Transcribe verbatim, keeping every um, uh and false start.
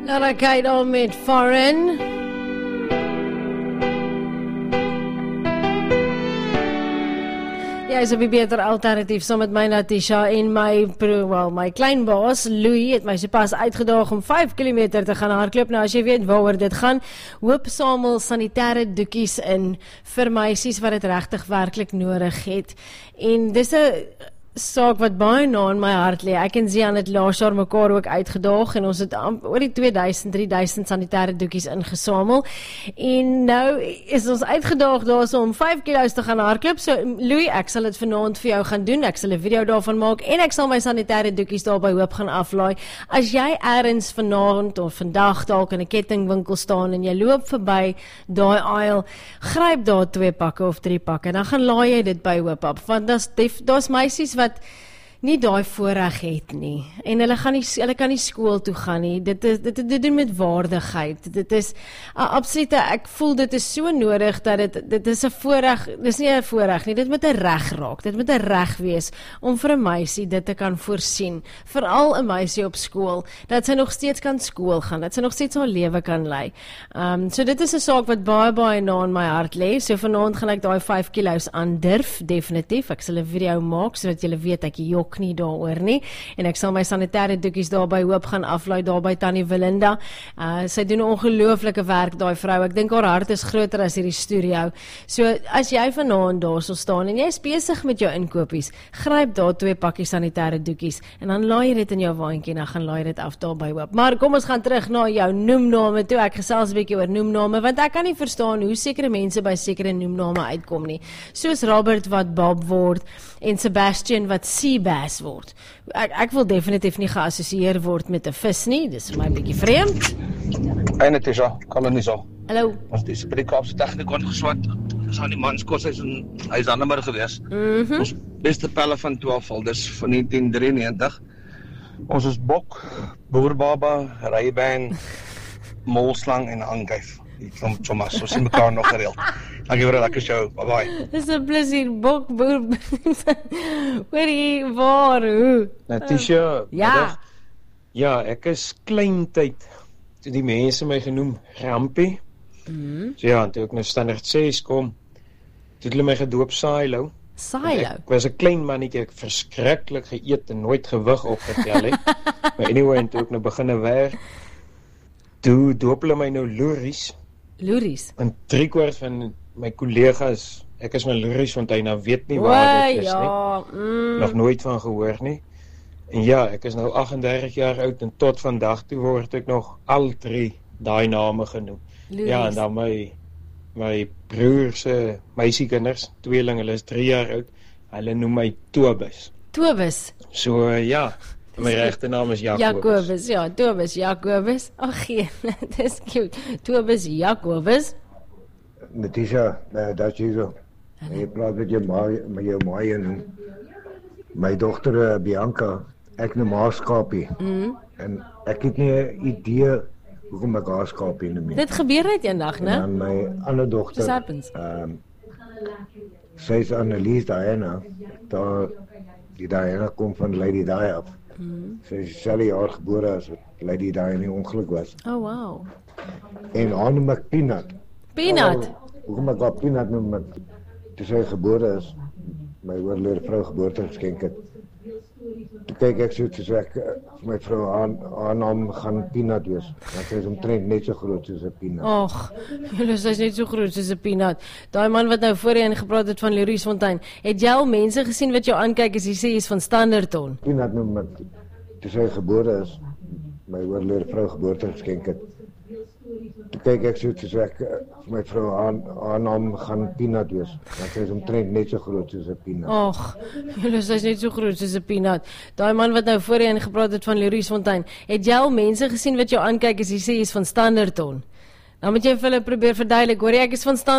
Lara Kaido met Foreign. Ja, is op die beter alternatief saam met my Natisha en my, well, my kleinbaas Louis het my sopas uitgedaag om vyf kilometer te gaan hardloop. Nou as jy weet waaroor dit gaan, hoop samel sanitêre doekies in vir meisies wat dit regtig werklik nodig het. En dis 'n saak wat baie na in my hart lê. Ek en Zian het laas jaar mekaar ook uitgedaag en ons het oor die twee duisend, drie duisend sanitêre doekies ingesamel. En nou is ons uitgedaag daarso om vyf kilo's te gaan hardloop. So Louis, ek sal dit vanaand vir jou gaan doen. Ek sal 'n video daarvan maak en ek sal my sanitêre doekies daar by Hoop gaan aflaai. As jy ergens vanaand of vandag dalk in 'n kettingwinkel staan en jy loop verby daai aisle, gryp daar twee pakke of drie pakke, dan gaan laai jy dit by Hoop af. Want daar's daar's meisies wat nie daai voorreg het nie. En hulle gaan nie hulle kan nie skool toe gaan nie. Dit is dit dit doen met waardigheid. Dit is uh, absoluut, ek voel dit is so nodig dat dit dit is 'n voorreg, dis nie 'n voorreg nie. Dit moet 'n reg raak. Dit moet 'n reg wees om vir 'n meisie dit te kan voorsien. Veral 'n meisie op skool, dat sy nog steeds kan skool gaan, dat sy nog steeds haar lewe kan lei. Um so dit is 'n saak wat baie baie na in my hart lê. So vanaand gaan ek daai vyf kilo's aandurf, definitief. Ek sal 'n video maak sodat julle weet ek jok nie daaroor nie, en ek sal my sanitêre doekies daar by Hoop gaan aflaai, daar by Tannie Belinda. Uh, sy doen 'n ongelooflike werk, daai vrou. Ek dink haar hart is groter as hierdie studio. So as jy vanaand daar sal staan en jy is besig met jou inkopies, gryp daar twee pakkies sanitêre doekies en dan laai jy dit in jou waantjie en dan gaan laai dit af daar by Hoop. Maar kom ons gaan terug na jou noemname toe. Ek gesels 'n bietjie oor noemname, want ek kan nie verstaan hoe sekere mense by sekere noemname uitkom nie. Soos Robert wat Bob word en Sebastian wat Seabass word. Ek, ek wil definitief nie geassosieer word met 'n vis nie, dis vir my 'n bietjie vreemd. Hey Natisha, kan hulle nie so. Hallo. Ons het by die Kaapse Tegniek aangeswat. Dis aan die manskos, hy's in hy's aan nummer gewees. Mhm. Mm Ons beste pelle van twaalf val, dis van negentien drieënnegentig. Ons is bok, boerbaba, rybaan, molslang en aankyf. Ek kom Thomas, ons sien mekaar nog gereeld. Dankie vir 'n lekker show. Bye bye. Dis 'n plesier, bok, boer. Hoorie, waar, hoe? Natisha, Ja. middag. Ja, ek is kleintyd, toe die mense my genoem Rampie. Mhm. So ja, toe ek nou standaard ses kom, toe het hulle my gedoop Silo. Silo. Ek was 'n klein mannetjie, ek verskriklik geëet en nooit gewig opgetel het. Maar anyway, en toe ek nou begine werk, toe doop hulle my nou Loeries. Loeries. En driekwart van my kollegas, ek is my Loeriesfontein, nou weet nie waar dit is nie. Ja, mm. Nog nooit van gehoor nie. En ja, ek is nou agt en dertig jaar oud en tot vandag toe word ek nog al drie daai name genoem. Loeries. Ja, en dan my my broer se meisiekinders, tweeling, hulle is drie jaar oud. Hulle noem my Tobus. Tobus. So uh, ja, my regte naam is Jacobus. Jacobus, ja, Tobus, Jacobus. Ag gee, dis cute. Tobus, Jacobus. Natisha, uh, dat is zo. Je praat met je mooi, met je mooie noem. Mijn dochter uh, Bianca, ek noem haar Skapie. Mm. En ek het nie 'n idee hoekom ek haar Skapie noem. Dit gebeur net eendag, né? En dan my ander dogter, This happens. ehm um, sy is Annelies Diana. Daar die Diana kom van Lady Di af. Mm. Sy is dieselfde jaar gebore as wat Lady Di in die ongeluk was. Oh wow. En haar noem ek Peanut. Peanut. Oh, hoekom ek haar Peanut noem? Want toe sy gebore is, my oorlede vrou geboorte geskenk het. Toe kyk ek so toe ek uh, my vrou aan haar naam gaan Peanut wees. Want sy is omtrent net so groot soos 'n peanut. Ag, julle is net so groot soos 'n peanut. Daai man wat nou voorheen gepraat het van Loeriesfontein, het jy al mense gesien wat jou aankyk as jy sê jy's van Standerton? Peanut noem ek toe sy gebore is, my oorlede vrou geboorte geskenk het. Toe kyk ek so toe ek uh, my vrou aan haar naam gaan Peanut wees. Want sy is omtrent net so groot soos 'n peanut. Ag, julle is net so groot soos 'n peanut. Daai man wat nou voorheen gepraat het van Loeriesfontein, het jy al mense gesien wat jou aankyk as jy sê jy's van Standerton? Dan moet jy vir hulle probeer verduidelik, hoor jy, ek is van Standerton.